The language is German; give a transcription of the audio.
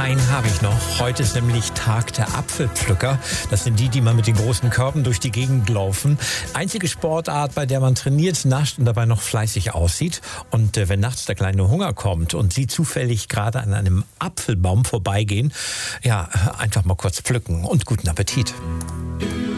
Einen habe ich noch. Heute ist nämlich Tag der Apfelpflücker. Das sind die mal mit den großen Körben durch die Gegend laufen. Einzige Sportart, bei der man trainiert, nascht und dabei noch fleißig aussieht. Und wenn nachts der kleine Hunger kommt und Sie zufällig gerade an einem Apfelbaum vorbeigehen, ja, einfach mal kurz pflücken und guten Appetit.